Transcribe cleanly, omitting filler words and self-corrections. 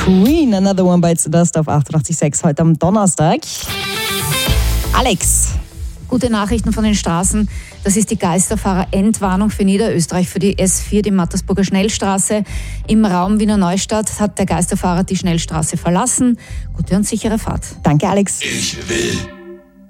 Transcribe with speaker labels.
Speaker 1: Queen, Another One Bites the Dust auf 88.6 heute am Donnerstag. Alex.
Speaker 2: Gute Nachrichten von den Straßen. Das ist die Geisterfahrer-Endwarnung für Niederösterreich, für die S4, die Mattersburger Schnellstraße. Im Raum Wiener Neustadt hat der Geisterfahrer die Schnellstraße verlassen. Gute und sichere Fahrt.
Speaker 1: Danke, Alex.
Speaker 3: Ich will